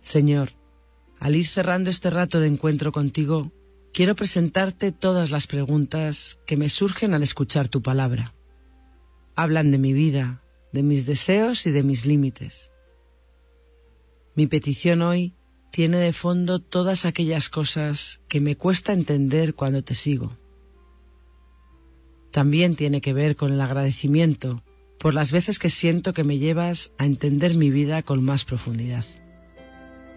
Señor, al ir cerrando este rato de encuentro contigo, quiero presentarte todas las preguntas que me surgen al escuchar tu palabra. Hablan de mi vida, de mis deseos y de mis límites. Mi petición hoy tiene de fondo todas aquellas cosas que me cuesta entender cuando te sigo. También tiene que ver con el agradecimiento por las veces que siento que me llevas a entender mi vida con más profundidad.